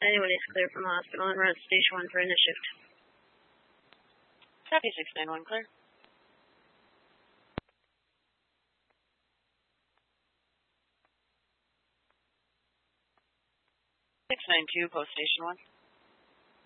anyone is clear from the hospital and run to Station 1 for a shift. Copy 691, clear. 692, post Station 1.